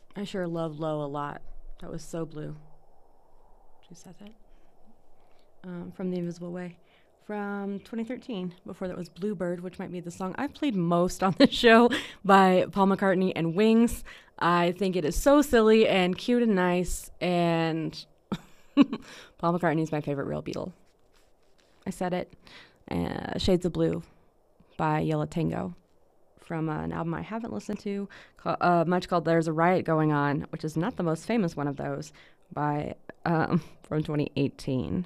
I sure love Low a lot. That was so blue. She said that. From The Invisible Way. From 2013. Before that was Bluebird, which might be the song I've played most on the show by Paul McCartney and Wings. I think it is so silly and cute and nice, and Paul McCartney is my favorite real Beatle. I said it. Shades of Blue by Yellow Tango from an album I haven't listened to much called There's a Riot Going On, which is not the most famous one of those, by from 2018.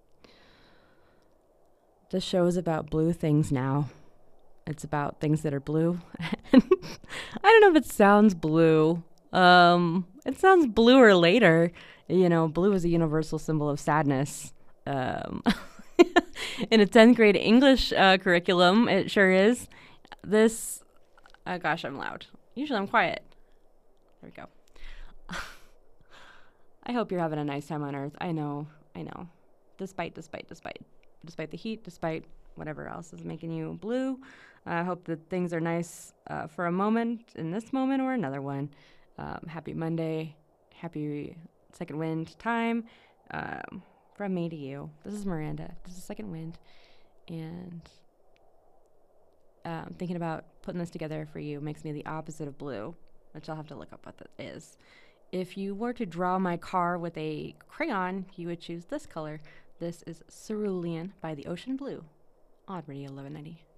This show is about blue things now. It's about things that are blue. I don't know if it sounds blue. It sounds bluer later. You know, blue is a universal symbol of sadness. In a 10th grade English curriculum, it sure is. This, gosh, I'm loud. Usually I'm quiet. There we go. I hope you're having a nice time on Earth. I know. Despite the heat, despite whatever else is making you blue. I hope that things are nice for a moment, in this moment or another one. Happy Monday. Happy Second Wind time. From me to you. This is Miranda. This is Second Wind. And thinking about putting this together for you makes me the opposite of blue, which I'll have to look up what that is. If you were to draw my car with a crayon, you would choose this color. This is Cerulean by the Ocean Blue on Radio 1190.